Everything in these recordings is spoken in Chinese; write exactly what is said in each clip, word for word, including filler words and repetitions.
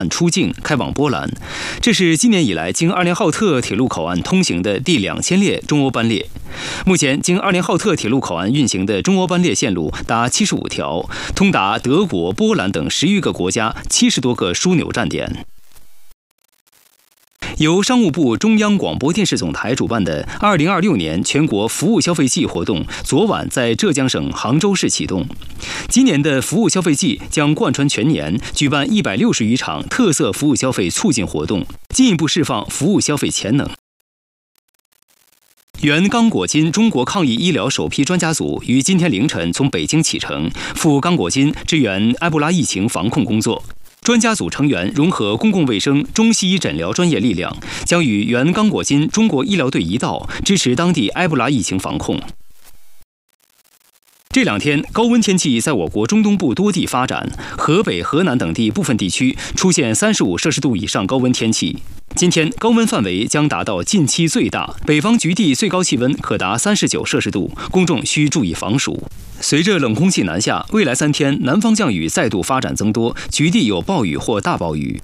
出境开往波兰，这是今年以来经阿联浩特铁路口岸通行的第两千列中欧班列。目前，经阿联浩特铁路口岸运行的中欧班列线路达七十五条，通达德国、波兰等十余个国家七十多个枢纽站点。由商务部中央广播电视总台主办的二零二六年全国服务消费季活动，昨晚在浙江省杭州市启动。今年的服务消费季将贯穿全年，举办一百六十余场特色服务消费促进活动，进一步释放服务消费潜能。原刚果金中国抗疫医疗首批专家组于今天凌晨从北京启程，赴刚果金支援埃博拉疫情防控工作。专家组成员融合公共卫生、中西医诊疗专业力量，将与原刚果金中国医疗队一道，支持当地埃博拉疫情防控。这两天，高温天气在我国中东部多地发展，河北、河南等地部分地区出现三十五摄氏度以上高温天气。今天高温范围将达到近期最大，北方局地最高气温可达三十九摄氏度，公众需注意防暑。随着冷空气南下，未来三天南方降雨再度发展增多，局地有暴雨或大暴雨。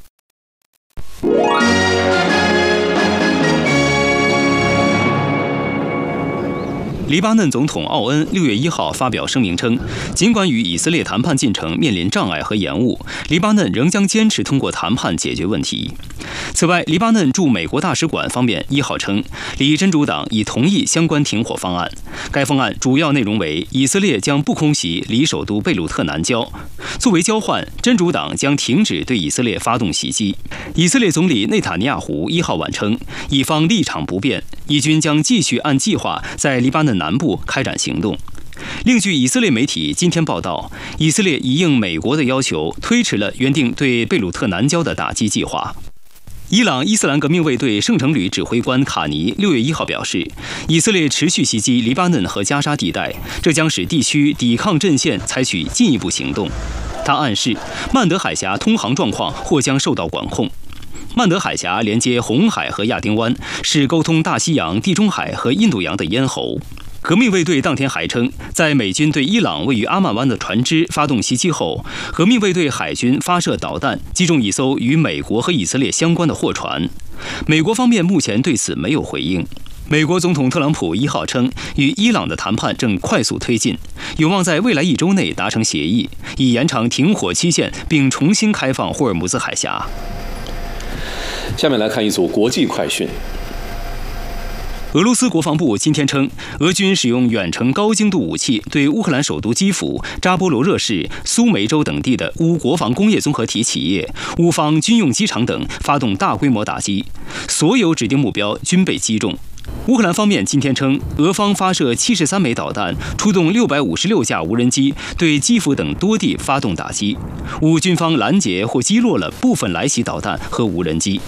黎巴嫩总统奥恩六月一号发表声明称，尽管与以色列谈判进程面临障碍和延误，黎巴嫩仍将坚持通过谈判解决问题。此外，黎巴嫩驻美国大使馆方面一号称，黎真主党已同意相关停火方案。该方案主要内容为，以色列将不空袭离首都贝鲁特南郊，作为交换，真主党将停止对以色列发动袭击。以色列总理内塔尼亚胡一号晚称，以方立场不变，以军将继续按计划在黎巴嫩南部开展行动。另据以色列媒体今天报道，以色列已应美国的要求，推迟了原定对贝鲁特南郊的打击计划。伊朗伊斯兰革命卫队圣城旅指挥官卡尼六月一号表示，以色列持续袭击黎巴嫩和加沙地带，这将使地区抵抗阵线采取进一步行动。他暗示，曼德海峡通航状况或将受到管控。曼德海峡连接红海和亚丁湾，是沟通大西洋、地中海和印度洋的咽喉。革命卫队当天还称，在美军对伊朗位于阿曼湾的船只发动袭击后，革命卫队海军发射导弹击中一艘与美国和以色列相关的货船。美国方面目前对此没有回应。美国总统特朗普一号称，与伊朗的谈判正快速推进，有望在未来一周内达成协议，以延长停火期限并重新开放霍尔木兹海峡。 下面来看一组国际快讯。 俄罗斯国防部今天称，俄军使用远程高精度武器对乌克兰首都基辅、扎波罗热市、苏梅州等地的乌国防工业综合体企业、乌方军用机场等发动大规模打击，所有指定目标均被击中。乌克兰方面今天称，俄方发射七十三枚导弹，出动六百五十六架无人机，对基辅等多地发动打击。乌军方拦截或击落了部分来袭导弹和无人机。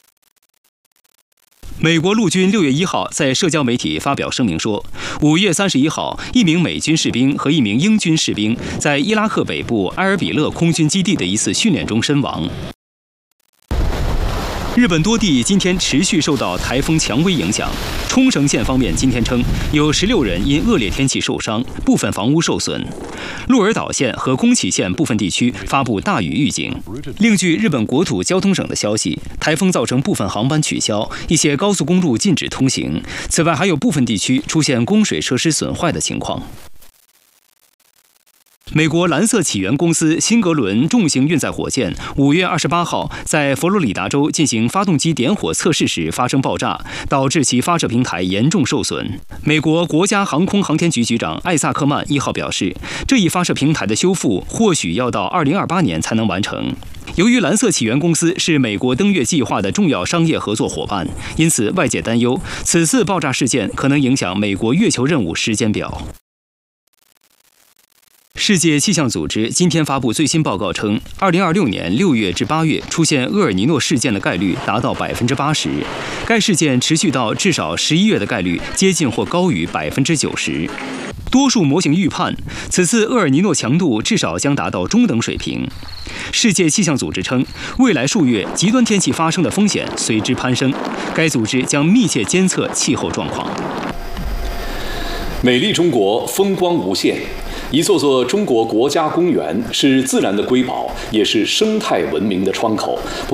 美国陆军六月一号在社交媒体发表声明说，五月三十一号，一名美军士兵和一名英军士兵在伊拉克北部埃尔比勒空军基地的一次训练中身亡。日本多地今天持续受到台风蔷薇影响，冲绳县方面今天称，有十六人因恶劣天气受伤，部分房屋受损。鹿儿岛县和宫崎县部分地区发布大雨预警。另据日本国土交通省的消息，台风造成部分航班取消，一些高速公路禁止通行。此外，还有部分地区出现供水设施损坏的情况。美国蓝色起源公司辛格伦重型运载火箭五月二十八号在佛罗里达州进行发动机点火测试时发生爆炸，导致其发射平台严重受损。美国国家航空航天局局长艾萨克曼一号表示，这一发射平台的修复或许要到二零二八年才能完成。由于蓝色起源公司是美国登月计划的重要商业合作伙伴，因此外界担忧此次爆炸事件可能影响美国月球任务时间表。世界气象组织今天发布最新报告称，二零二六年六月至八月出现厄尔尼诺事件的概率达到百分之八十，该事件持续到至少十一月的概率接近或高于百分之九十。多数模型预判，此次厄尔尼诺强度至少将达到中等水平。世界气象组织称，未来数月极端天气发生的风险随之攀升，该组织将密切监测气候状况。 美丽中国，风光无限。一座座中国国家公园是自然的瑰宝，也是生态文明的窗口。